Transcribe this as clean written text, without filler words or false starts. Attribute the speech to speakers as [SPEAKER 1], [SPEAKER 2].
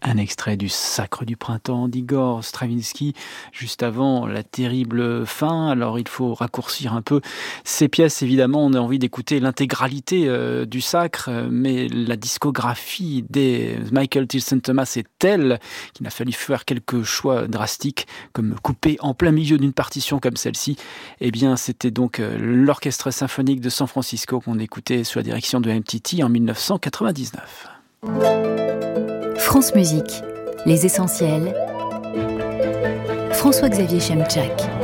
[SPEAKER 1] Un extrait du Sacre du printemps d'Igor Stravinsky, juste avant la terrible fin. Alors il faut raccourcir un peu ces pièces, évidemment, on a envie d'écouter l'intégralité du Sacre, mais la discographie des Michael Tilson Thomas est telle qu'il a fallu faire quelques choix drastiques, comme couper en plein milieu d'une partition comme celle-ci. Eh bien, c'était donc l'Orchestre symphonique de San Francisco qu'on écoutait sous la direction de MTT en 1999.
[SPEAKER 2] France Musique, les essentiels. François-Xavier Chemczak.